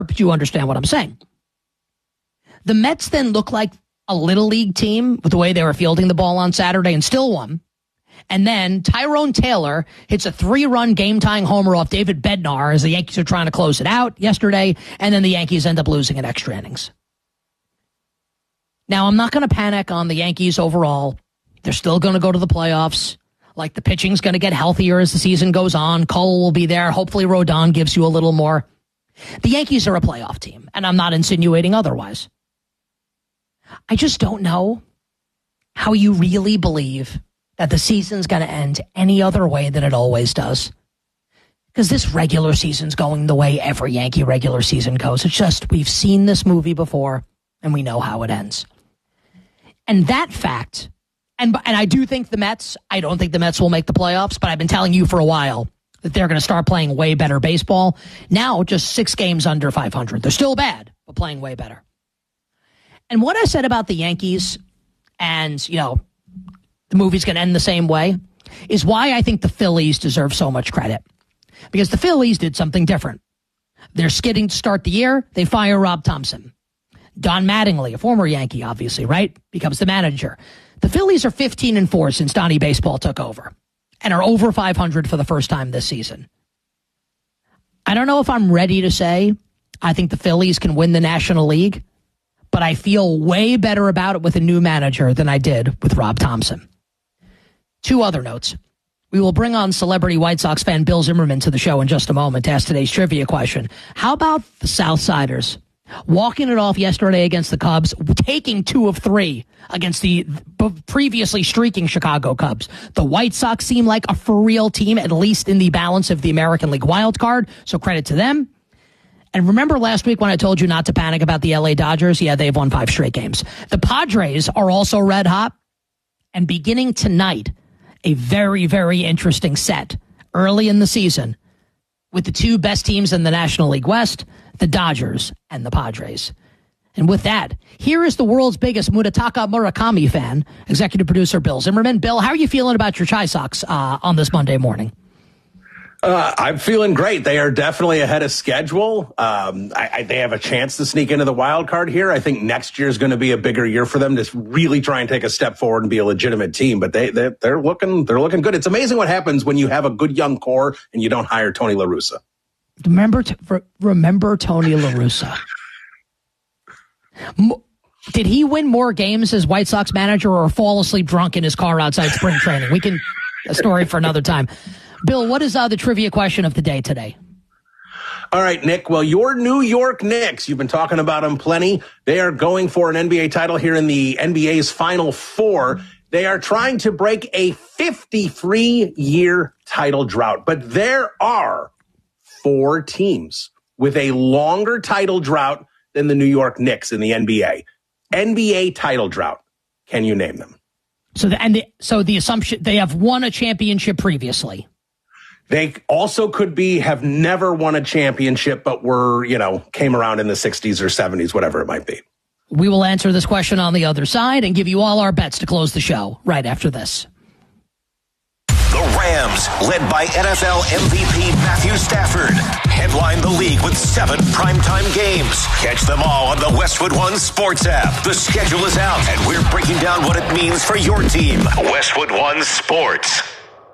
but you understand what I'm saying. The Mets then look like a little league team with the way they were fielding the ball on Saturday and still won. And then Tyrone Taylor hits a 3-run game-tying homer off David Bednar as the Yankees are trying to close it out yesterday, and then the Yankees end up losing in extra innings. Now, I'm not going to panic on the Yankees overall. They're still going to go to the playoffs. Like, the pitching's going to get healthier as the season goes on. Cole will be there. Hopefully Rodon gives you a little more. The Yankees are a playoff team, and I'm not insinuating otherwise. I just don't know how you really believe that the season's going to end any other way than it always does. Because this regular season's going the way every Yankee regular season goes. It's just, we've seen this movie before, and we know how it ends. And that fact, and I do think the Mets, I don't think the Mets will make the playoffs, but I've been telling you for a while that they're going to start playing way better baseball. Now, just 6 games under 500. They're still bad, but playing way better. And what I said about the Yankees, and, you know, the movie's going to end the same way, is why I think the Phillies deserve so much credit. Because the Phillies did something different. They're skidding to start the year. They fire Rob Thompson. Don Mattingly, a former Yankee, obviously, right, becomes the manager. The Phillies are 15-4 since Donnie Baseball took over and are over 500 for the first time this season. I don't know if I'm ready to say I think the Phillies can win the National League, but I feel way better about it with a new manager than I did with Rob Thompson. 2 other notes. We will bring on celebrity White Sox fan Bill Zimmerman to the show in just a moment to ask today's trivia question. How about the Southsiders walking it off yesterday against the Cubs, taking 2 of 3 against the previously streaking Chicago Cubs? The White Sox seem like a for-real team, at least in the balance of the American League wild card, so credit to them. And remember last week when I told you not to panic about the LA Dodgers? Yeah, they've won 5 straight games. The Padres are also red hot, and beginning tonight, a very, very interesting set early in the season with the 2 best teams in the National League West, the Dodgers and the Padres. And with that, here is the world's biggest Munetaka Murakami fan, executive producer Bill Zimmerman. Bill, how are you feeling about your Chi Sox on this Monday morning? I'm feeling great. They are definitely ahead of schedule. They have a chance to sneak into the wild card here. I think next year is going to be a bigger year for them to really try and take a step forward and be a legitimate team. But they're looking good. It's amazing what happens when you have a good young core and you don't hire Tony La Russa. Remember Tony La Russa. Did he win more games as White Sox manager or fall asleep drunk in his car outside spring training? A story for another time. Bill, what is the trivia question of the day today? All right, Nick. Well, your New York Knicks, you've been talking about them plenty. They are going for an NBA title here in the NBA's Final Four. They are trying to break a 53-year title drought. But there are 4 teams with a longer title drought than the New York Knicks in the NBA. NBA title drought. Can you name them? So the assumption they have won a championship previously. They also have never won a championship, but came around in the 60s or 70s, whatever it might be. We will answer this question on the other side and give you all our bets to close the show right after this. The Rams, led by NFL MVP Matthew Stafford, headline the league with 7 primetime games. Catch them all on the Westwood One Sports app. The schedule is out, and we're breaking down what it means for your team. Westwood One Sports.